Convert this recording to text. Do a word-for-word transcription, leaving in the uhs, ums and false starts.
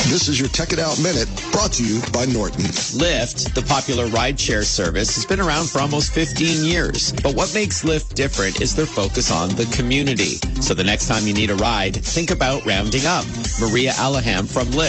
This is your Tech It Out Minute, brought to you by Norton. Lyft, the popular rideshare service, has been around for almost fifteen years. But what makes Lyft different is their focus on the community. So the next time you need a ride, think about rounding up. Maria Alaham from Lyft